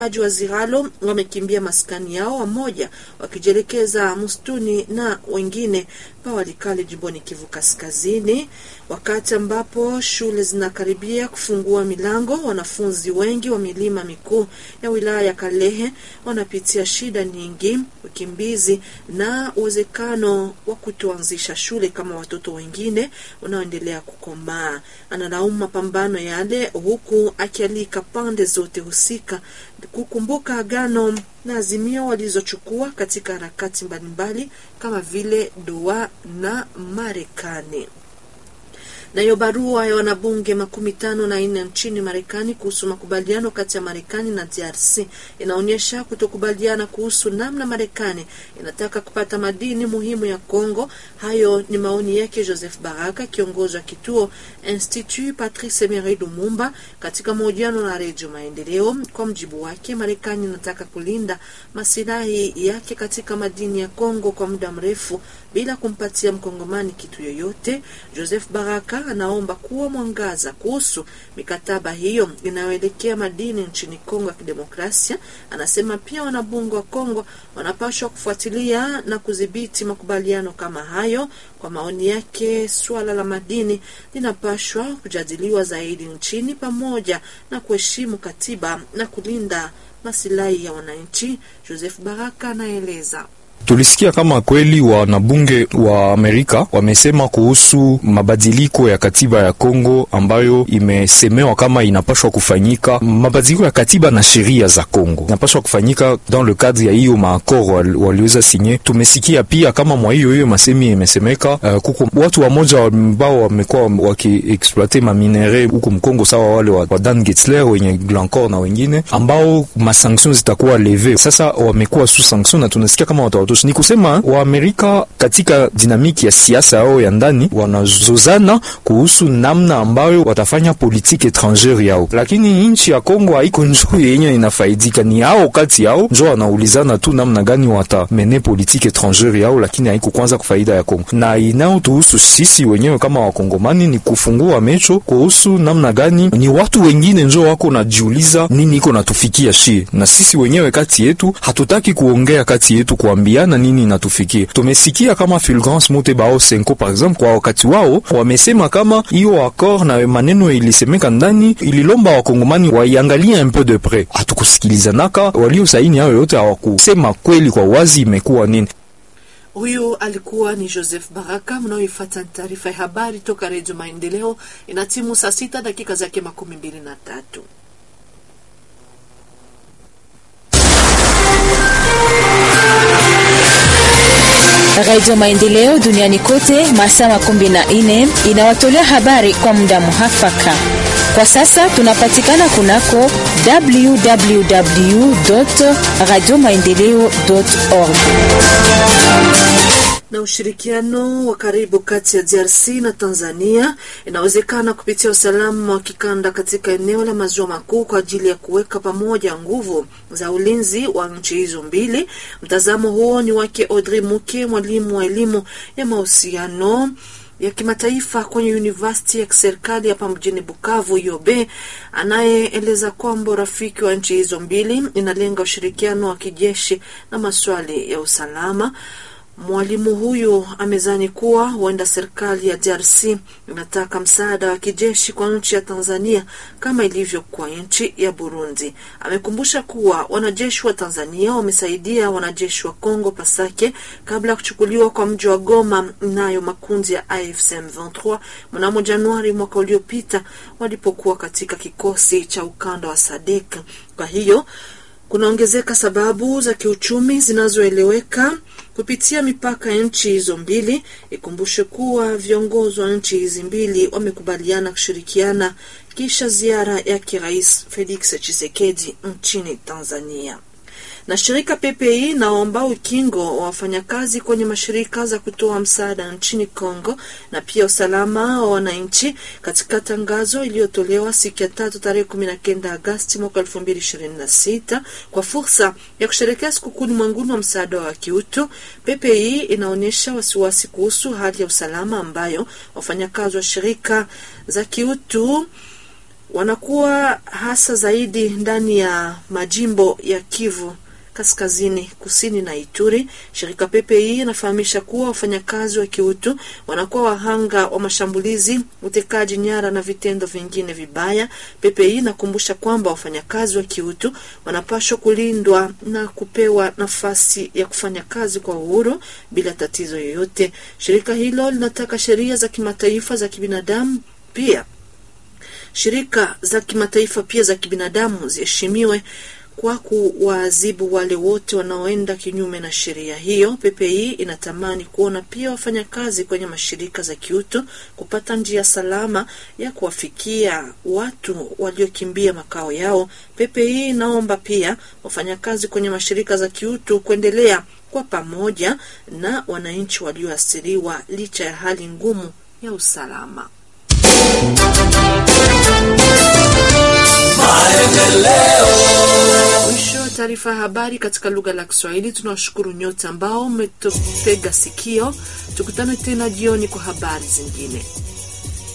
wa Ziralo wamekimbia maskani yao, wamoja wakijelekeza msituni na wengine Pawalikale jimboni Kivu Kaskazini. Wakati ambapo shule zinakaribia kufungua milango, wanafunzi wengi wa milima mikuu ya wilaya ya Kalehe wanapitia shida nyingi, ukimbizi na uwezekano wa kutoanzisha shule kama watoto wengine wanaoendelea kukomaa. Analaumu mapambano yale, huku akialika pande zote husika kukumbuka agano na azimio walizochukua katika harakati mbalimbali kama vile Doha na Marekani. Nayo barua ya wanabunge 54 nchini Marekani kuhusu makubaliano kati ya Marekani na DRC inaonyesha kutokubaliana kuhusu namna Marekani inataka kupata madini muhimu ya Kongo. Hayo ni maoni yake Joseph Baraka, kiongozi wa kituo Institut Patrice Emery Lumumba, katika mahojiano na Radio Maendeleo. Kwa mjibu wake, Marekani inataka kulinda masilahi yake katika madini ya Kongo kwa muda mrefu bila kumpatia mkongomani kitu yoyote. Joseph Baraka anaomba kuwa mwangaza kuhusu mikataba hiyo inayoelekea madini nchini Kongo ya Kidemokrasia. Anasema pia wanabunge wa Kongo wanapaswa kufuatilia na kudhibiti makubaliano kama hayo. Kwa maoni yake, swala la madini linapaswa kujadiliwa zaidi nchini pamoja na kuheshimu katiba na kulinda masilahi ya wananchi. Joseph Baraka anaeleza. Tulisikia kama kweli wanabunge wa Amerika wamesema kuhusu mabadiliko ya katiba ya Kongo ambayo imesemewa kama inapaswa kufanyika. Mabadiliko ya katiba na sheria za Kongo inapaswa kufanyika dans le cadre ya hiyo maakoro waliweza signer. Tumesikia pia kama mwa hiyo masemi imesemeka kuko watu wamoja ambao wamekuwa wakiexploiter maminere huko Mkongo, sawa wale wa Dan Getzler wenye Glencore na wengine ambao masanctions zitakuwa leve. Sasa wamekuwa sous sanction na tunasikia kama watu ni kusema wa Amerika katika dinamiki ya siasa yao ya ndani wanazozana kuhusu namna ambayo watafanya politiki étrangère yao, lakini nchi ya Kongo haiko njoo yenye inafaidika, ni hao kati yao njoo wanaulizana tu namna gani watamene politiki étrangère yao, lakini haiko kwanza kufaida ya Kongo. Na inao tuhusu sisi wenyewe kama wakongomani ni kufungua mecho kuhusu namna gani ni watu wengine njoo wako najiuliza nini iko natufikia shi, na sisi wenyewe kati yetu hatutaki kuongea kati yetu kuambia na nini natufikia. Tumesikia kama Fulgence Mutebao Senko par exemple, kwa wakati wao wamesema kama hiyo accord na maneno ilisemeka ndani ililomba wakongomani waiangalie un peu de près. Hatukusikilizanaka, walio saini hao yote hawakusema kweli kwa wazi imekuwa nini. Huyu alikuwa ni Joseph Baraka. Mnaoifuata taarifa ya habari toka Radio Maendeleo. Inatimu saa 6 dakika zake 23. Radio Maendeleo duniani kote masaa 24 inawatolea habari kwa muda muhafaka. Kwa sasa tunapatikana kunako www.radiomaendeleo.org. Na ushirikiano wa karibu kati ya DRC na Tanzania inawezekana kupitia usalama wa kikanda katika eneo la Maziwa Makuu kwa ajili ya kuweka pamoja nguvu za ulinzi wa nchi hizo mbili. Mtazamo huo ni wake Audrey Muke, mwalimu wa elimu ya mahusiano ya kimataifa kwenye University ya serikali hapa mjini Bukavu UOB, anayeeleza kwamba rafiki wa nchi hizo mbili inalenga ushirikiano wa kijeshi na maswali ya usalama. Mwalimu huyu amezani kuwa huenda serikali ya DRC inataka msaada wa kijeshi kwa nchi ya Tanzania kama ilivyo kwa nchi ya Burundi. Amekumbusha kuwa wanajeshi wa Tanzania wamesaidia wanajeshi wa Kongo Pasake kabla kuchukuliwa kwa mji wa Goma nayo makundi ya AFC M23 mnamo Januari mwaka uliopita walipokuwa katika kikosi cha ukanda wa SADC. Kwa hiyo kunaongezeka sababu za kiuchumi zinazoeleweka kupitia mipaka ya nchi hizo mbili. Ikumbushe kuwa viongozi wa nchi hizi mbili wamekubaliana kushirikiana kisha ziara ya Rais Felix Tshisekedi nchini Tanzania. Na shirika PPI naomba ukingo wa wafanyakazi kwenye mashirika za kutoa msaada nchini Kongo na pia usalama wa wananchi katika tangazo iliyotolewa siku ya 3 tarehe 19 Agosti mwaka 2026 kwa fursa ya kusherehekea sikukuu ulimwenguni wa msaada wa kiutu. PPI inaonyesha wasiwasi kuhusu hali ya usalama ambayo wafanyakazi wa shirika za kiutu wanakuwa hasa zaidi ndani ya majimbo ya Kivu Kaskazini, Kusini na Ituri. Shirika PPI inafahamisha kuwa wafanyakazi wa kiutu wanakuwa wahanga wa mashambulizi, utekaji nyara na vitendo vingine vibaya. PPI inakumbusha kwamba wafanyakazi wa kiutu wanapaswa kulindwa na kupewa nafasi ya kufanya kazi kwa uhuru bila tatizo yoyote. Shirika hilo linataka sheria za kimataifa za kibinadamu shirika za kimataifa pia za kibinadamu ziheshimiwe kwa kuwaadhibu wale wote wanaoenda kinyume na sheria hiyo. PPI inatamani kuona pia wafanyakazi kwenye mashirika za kiutu kupata njia salama ya kuwafikia watu waliokimbia makao yao. PPI inaomba pia wafanyakazi kwenye mashirika za kiutu kuendelea kwa pamoja na wananchi walioathiriwa licha ya hali ngumu ya usalama. Mwisho taarifa habari katika lugha la Kiswahili. Tunawashukuru nyote ambao umetutega sikio. Tukutane tena jioni kwa habari zingine.